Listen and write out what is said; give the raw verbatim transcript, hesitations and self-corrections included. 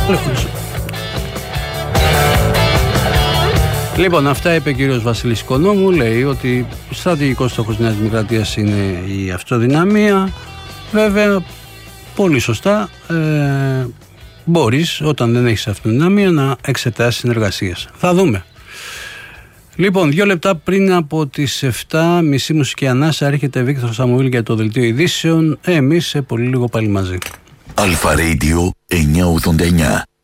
Λοιπόν, αυτά είπε ο κύριος Βασίλης Οικονόμου. Λέει ότι στρατηγικός στόχος της Νέας Δημοκρατίας είναι η αυτοδυναμία. Βέβαια, πολύ σωστά, ε, μπορείς όταν δεν έχεις αυτοδυναμία να εξετάσεις συνεργασίες. Θα δούμε. Λοιπόν, δύο λεπτά πριν από τις εφτά, μισή μουσική ανάσα, έρχεται Βίκτορ Σαμουήλ για το δελτίο ειδήσεων. Εμείς σε πολύ λίγο πάλι μαζί. Αλφα Radio εννιακόσια ογδόντα εννιά.